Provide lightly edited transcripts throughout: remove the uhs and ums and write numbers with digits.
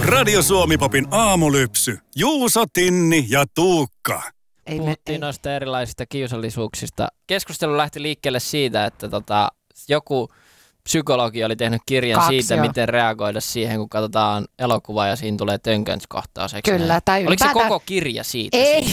Radio Suomi-popin aamulypsy. Juuso, Tinni ja Tuukka. Puhuttiin noista erilaisista kiusallisuuksista. Keskustelu lähti liikkeelle siitä, että joku psykologi oli tehnyt kirjan siitä, miten reagoida siihen, kun katsotaan elokuvaa ja siinä tulee tönkönskohtaus. Kyllä. Oliko se koko kirja siitä? Ei.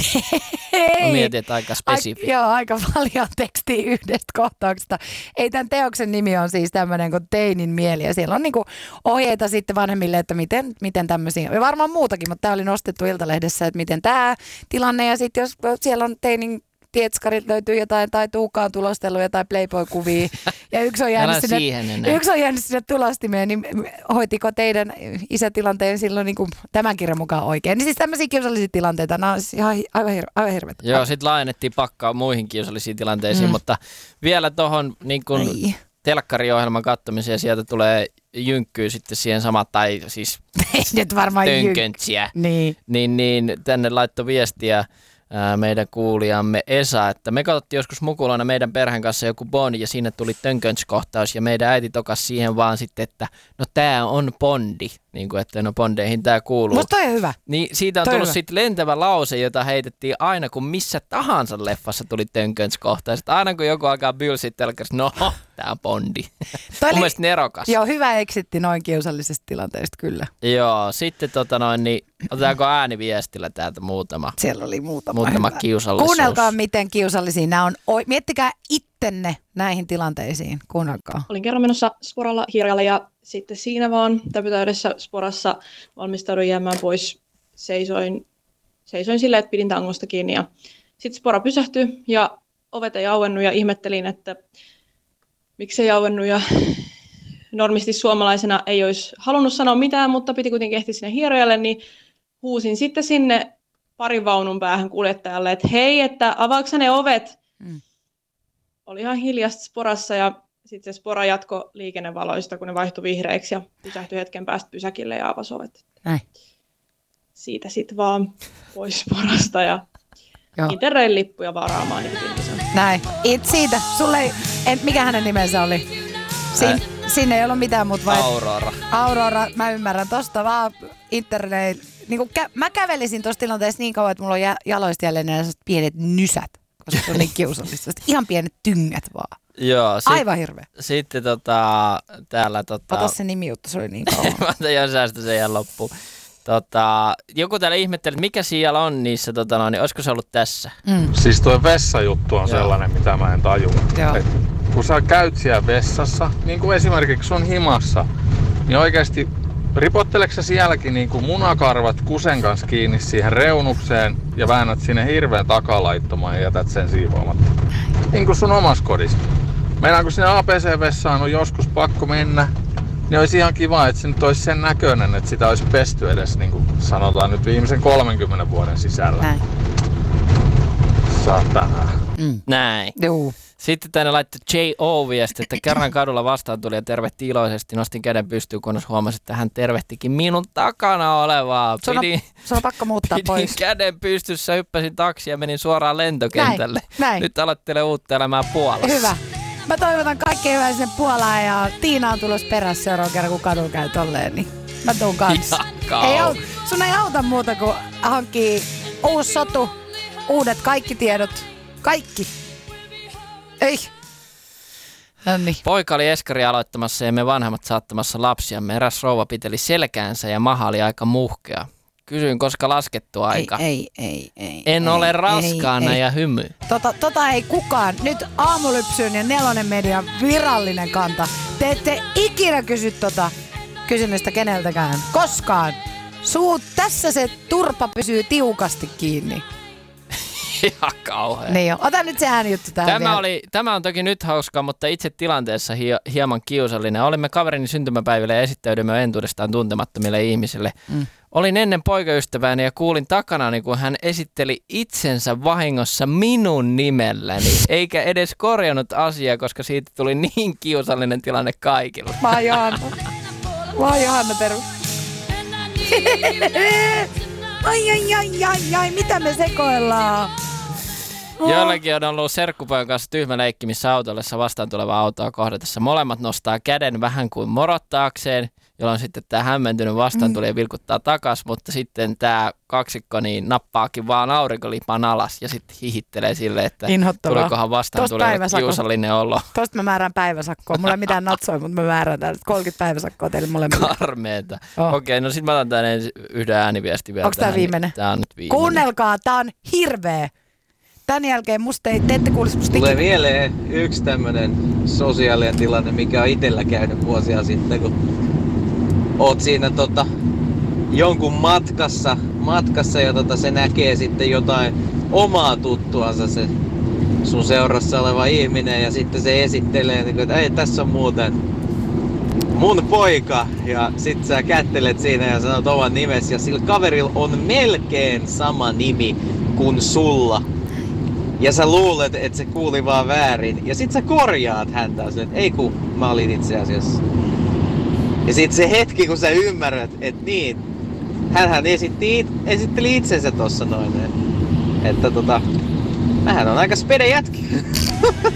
Mä mietin, että aika spesifi. Joo, aika paljon tekstiä yhdestä kohtauksesta. Ei, tämän teoksen nimi on siis tämmöinen kuin Teinin mieli. Ja siellä on niinku ohjeita sitten vanhemmille, että miten tämmöisiä, ja varmaan muutakin, mutta tämä oli nostettu Iltalehdessä, että miten tämä tilanne. Ja sitten jos siellä on Teinin Tietskarit löytyy jotain, tai Tuukka on tulostellut jotain Playboy-kuvia, ja yksi on jäänyt sinne tulostimeen, niin hoitiko teidän isätilanteen silloin niin kuin tämän kirjan mukaan oikein? Niin siis tämmöisiä kiusallisia tilanteita, nämä on siis aivan hirveätä. Joo, sitten laajennettiin pakkaa muihin kiusallisiin tilanteisiin, mutta vielä tuohon niin kuin telkkariohjelman katsomiseen, sieltä tulee jynkkyy sitten siihen samaan, tai siis tönköntsiä, niin tänne laittoi viestiä meidän kuulijamme Esa, että me katsottiin joskus mukulana meidän perheen kanssa joku Bond ja siinä tuli tönkönskohtaus ja meidän äiti tokas siihen vaan sitten, että no tää on Bondi, niin kuin että no Bondeihin tää kuuluu. Musta toi on hyvä. Niin siitä on tullut sitten lentävä lause, jota heitettiin aina kun missä tahansa leffassa tuli tönkönskohtaus. Että aina kun joku alkaa bylsiä telkkarissa, no tää on Bondi. Mun mielestä nerokas. Joo, hyvä eksitti noin kiusallisesta tilanteesta kyllä. Joo, sitten niin otetaanko ääniviestillä täältä muutama? Siellä oli muutama kiusallisuus. Kuunnelkaa miten kiusallisia nämä on. Miettikää ittenne näihin tilanteisiin. Kuunnelkaa. Olin kerran menossa sporalla kirjalle ja sitten siinä vaan täpytäydessä sporassa valmistauduin jäämään pois. Seisoin silleen, että pidin tangosta kiinni ja sitten spora pysähtyi ja ovet ei auennut ja ihmettelin, että miksi ei auennut ja normisti suomalaisena ei olisi halunnut sanoa mitään, mutta piti kuitenkin ehtiä sinne hierojalle, niin huusin sitten sinne parin vaunun päähän kuljettajalle, että hei, että avaatko ne ovet? Oli ihan hiljasta sporassa ja sitten se spora jatkoi liikennevaloista, kun ne vaihtui vihreiksi ja pysähtyi hetken päästä pysäkille ja avasi ovet. Näin. Siitä sitten vaan pois sporasta ja Interrail lippuja varaamaan. Näin. Siitä. Mikä hänen nimensä oli? Siinä ei ollut mitään muuta vai? Aurora, mä ymmärrän. Tosta vaan Interrail. Niin mä kävelisin tuossa tilanteessa niin kauan, että mulla on jaloista jälleen pienet nysät, koska se on niin kiusallista. Ihan pienet tyngät vaan. Joo, aivan hirveä. Sitten täällä ota se nimi juttu, se oli niin kauan. Mä otan jossain se ihan loppuun. Joku täällä ihmetteli, että mikä siellä on niissä, niin olisiko se ollut tässä? Siis tuo vessajuttu on sellainen, mitä mä en tajua. Kun sä käyt siellä vessassa, niin kuin esimerkiksi sun himassa, niin oikeasti ripotteleeko sä sielläkin niin kuin munakarvat kusen kanssa kiinni siihen reunukseen ja väännät sinne hirveän takalaittomaan ja jätät sen siivoamatta? Niin kuin sun omassa kodissa. Meinaanko sinne APC-vessaan on joskus pakko mennä, niin olisi ihan kiva, että se nyt olisi sen näköinen, että sitä olisi pesty edes, niin kuin sanotaan nyt viimeisen 30 vuoden sisällä. Näin. Saatana. Näin. Joo. Sitten tänne laittoi J.O. viesti, että kerran kadulla vastaan tuli ja tervehti iloisesti. Nostin käden pystyyn, kunnes huomasin, että hän tervehtikin minun takana olevaa. Se on pakko muuttaa pois. Pidin käden pystyssä, hyppäsin taksi ja menin suoraan lentokentälle. Näin. Nyt aloittelen uutta elämää Puolassa. Hyvä. Mä toivotan kaikkea hyvää sinne Puolaan ja Tiina on tulossa perässä seuraavan kerran, kun kadulla käy tolleen. Niin mä tuun kanssa. Sun ei auta muuta kuin hankkii uusi sotu, uudet kaikki tiedot. Kaikki. Ei. Noniin. Poika oli eskari aloittamassa ja me vanhemmat saattamassa lapsia. Eräs rouva piteli selkäänsä ja maha oli aika muhkea. Kysyin, koska laskettu aika. En ole raskaana ja hymy. Tota ei kukaan. Nyt Aamulypsyn ja Nelonen Median virallinen kanta. Te ette ikinä kysy kysymystä keneltäkään. Koskaan. Tässä se turpa pysyy tiukasti kiinni. Ihan kauhean. Niin jo. Ota nyt se äänijuttu tähän Tämä on toki nyt hauskaa, mutta itse tilanteessa hieman kiusallinen. Olimme kaverini syntymäpäiville ja esittäydymme entuudestaan tuntemattomille ihmisille. Olin ennen poikaystävääni ja kuulin takanani, kun hän esitteli itsensä vahingossa minun nimelläni, eikä edes korjannut asiaa, koska siitä tuli niin kiusallinen tilanne kaikille. Mä oon Johanna Teru. Ai, mitä me sekoillaan? Joillakin on ollut serkkupojan kanssa tyhmä leikki, missä autollessa vastaan tulevaa autoa kohdatessa. Molemmat nostaa käden vähän kuin morottaakseen. jolloin sitten tämä hämmentynyt vastaan tuli ja vilkuttaa takas, mutta sitten tämä kaksikko niin nappaakin vaan aurinkolipan alas ja sitten hihittelee silleen, että tulikohan vastaan, tuli kiusallinen olo. Tosta mä määrään päiväsakkoa. Mulla ei mitään natsoja, mutta mä määrään täältä 30 päiväsakkoa teille molemmille. Karmeeta. Okei, no sit mä otan tänne yhden ääniviesti vielä. Onko tää viimeinen? Tää on nyt viimeinen. Kuunnelkaa, tää on hirveä. Tän jälkeen te ette kuulisi musta tulee mieleen yksi tämmönen sosiaalinen tilanne, mikä on itellä käynyt vuosia sitten, kun oot siinä jonkun matkassa ja se näkee sitten jotain omaa tuttuansa se sun seurassa oleva ihminen ja sitten se esittelee, että ei, tässä on muuten mun poika ja sit sä kättelet siinä ja sanot oman nimesi ja sillä kaverilla on melkein sama nimi kuin sulla. Ja sä luulet, että se kuuli vaan väärin. Ja sit sä korjaat häntä, että ei kun mä olin itse asiassa. Ja sit se hetki, kun sä ymmärrät, että niin, hänhän esitteli itsensä tossa noin. Että mähän on aika spede jätki.